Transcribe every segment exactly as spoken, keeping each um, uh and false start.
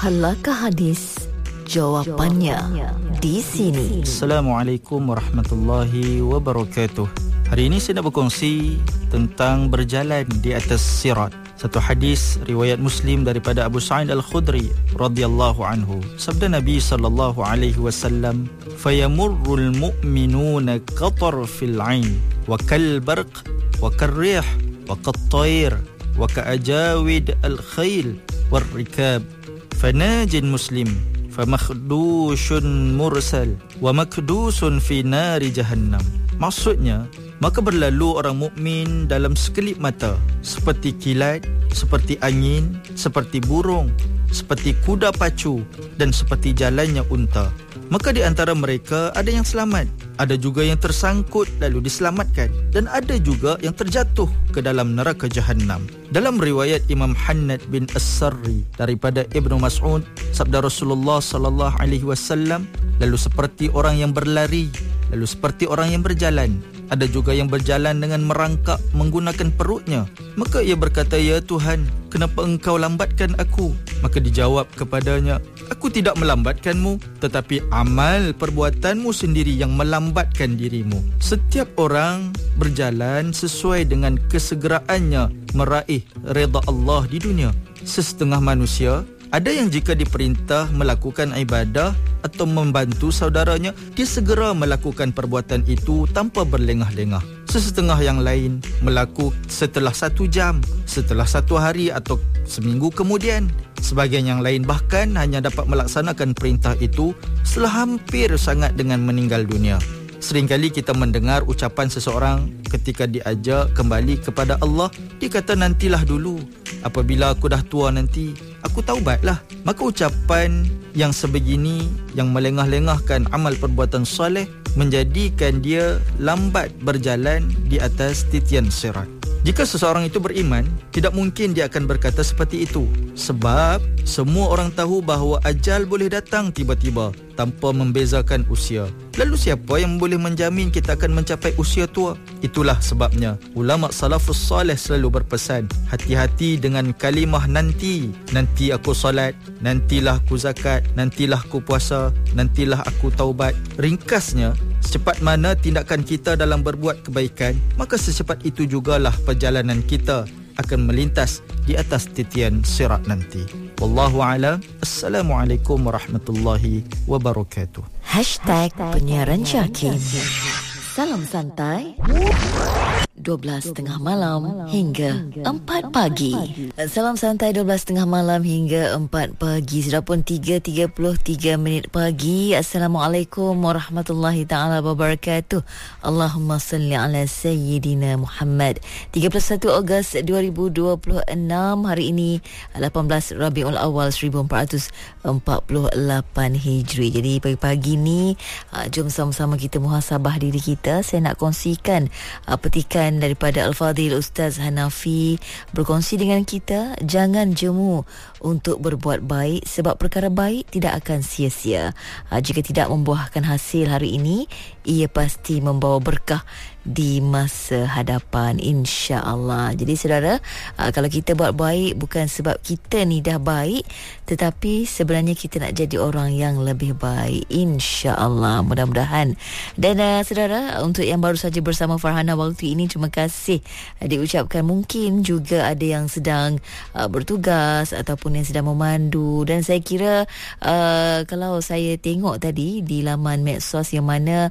Halakah hadis? Jawapannya di sini. Assalamualaikum warahmatullahi wabarakatuh. Hari ini saya nak berkongsi tentang berjalan di atas sirat. Satu hadis riwayat Muslim daripada Abu Sa'id Al-Khudri radhiyallahu anhu. Sabda Nabi sallallahu alaihi wasallam, "Fayamurrul mu'minuna qatarfil 'ain wa kal barq wa karrih wa qattayr wa ka'ajawid al-khayl war rikab fanajin muslim famakdushun mursal wa makdusun fi nari jahannam." Maksudnya, maka berlalu orang mukmin dalam sekelip mata, seperti kilat, seperti angin, seperti burung, seperti kuda pacu dan seperti jalannya unta. Maka di antara mereka ada yang selamat, ada juga yang tersangkut lalu diselamatkan, dan ada juga yang terjatuh ke dalam neraka jahannam. Dalam riwayat Imam Hannad bin As-Sarri daripada Ibnu Mas'ud, sabda Rasulullah sallallahu alaihi wasallam, lalu seperti orang yang berlari, lalu seperti orang yang berjalan, ada juga yang berjalan dengan merangkak menggunakan perutnya. Maka ia berkata, "Ya Tuhan, kenapa engkau lambatkan aku?" Maka dijawab kepadanya, "Aku tidak melambatkanmu, tetapi amal perbuatanmu sendiri yang melambatkan dirimu." Setiap orang berjalan sesuai dengan kesegeraannya meraih redha Allah di dunia. Sesetengah manusia, ada yang jika diperintah melakukan ibadah atau membantu saudaranya, dia segera melakukan perbuatan itu tanpa berlengah-lengah. Sesetengah yang lain melakukan setelah satu jam, setelah satu hari atau seminggu kemudian. Sebagian yang lain bahkan hanya dapat melaksanakan perintah itu setelah hampir sangat dengan meninggal dunia. Seringkali kita mendengar ucapan seseorang ketika diajak kembali kepada Allah, dia kata, "Nantilah dulu, apabila aku dah tua nanti, aku taubatlah." Maka ucapan yang sebegini, yang melengah-lengahkan amal perbuatan soleh, menjadikan dia lambat berjalan di atas titian sirat. Jika seseorang itu beriman, tidak mungkin dia akan berkata seperti itu. Sebab semua orang tahu bahawa ajal boleh datang tiba-tiba tanpa membezakan usia. Lalu siapa yang boleh menjamin kita akan mencapai usia tua? Itulah sebabnya ulama salafus salih selalu berpesan, hati-hati dengan kalimah nanti. Nanti aku solat, nantilah aku zakat, nantilah aku puasa, nantilah aku taubat. Ringkasnya, secepat mana tindakan kita dalam berbuat kebaikan, maka secepat itu jugalah perjalanan kita akan melintas di atas titian sirat nanti. Wallahu a'lam. Assalamualaikum warahmatullahi wabarakatuh. Hashtag Penyiaran Syakir. Salam santai. dua belas tengah malam hingga empat pagi. Salam santai dua belas tengah malam hingga empat pagi. Sudah pun tiga tiga puluh tiga minit pagi. Assalamualaikum warahmatullahi taala wabarakatuh. Allahumma salli ala sayyidina Muhammad. tiga puluh satu Ogos dua ribu dua puluh enam, hari ini lapan belas Rabiul Awal seribu empat ratus empat puluh lapan Hijri. Jadi pagi-pagi ni jom sama-sama kita muhasabah diri kita. Saya nak kongsikan petikan daripada Al-Fadhil Ustaz Hanafi, berkongsi dengan kita, jangan jemu untuk berbuat baik sebab perkara baik tidak akan sia-sia. Jika tidak membuahkan hasil hari ini, ia pasti membawa berkah di masa hadapan, insya-Allah. Jadi saudara, kalau kita buat baik bukan sebab kita ni dah baik, tetapi sebenarnya kita nak jadi orang yang lebih baik, insya-Allah, mudah-mudahan. Dan uh, saudara, untuk yang baru saja bersama Farhana waktu ini, terima kasih uh, diucapkan. Mungkin juga ada yang sedang uh, bertugas ataupun yang sedang memandu, dan saya kira uh, kalau saya tengok tadi di laman medsos yang mana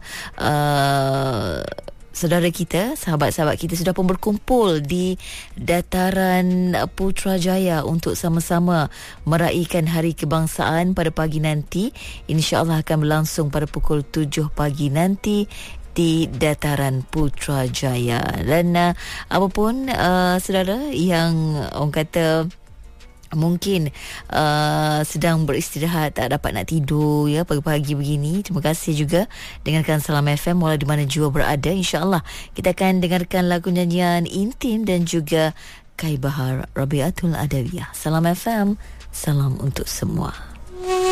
uh, saudara kita, sahabat-sahabat kita sudah pun berkumpul di dataran Putrajaya untuk sama-sama meraihkan Hari Kebangsaan pada pagi nanti. InsyaAllah akan berlangsung pada pukul tujuh pagi nanti di dataran Putrajaya. Dan uh, apapun uh, saudara yang orang kata mungkin uh, sedang beristirahat, tak dapat nak tidur ya pagi-pagi begini, terima kasih juga dengarkan Salam F M walau di mana jua berada. InsyaAllah kita akan dengarkan lagu nyanyian Intin dan juga Kai Bahar Rabiatul Adawiyah. Salam F M, salam untuk semua.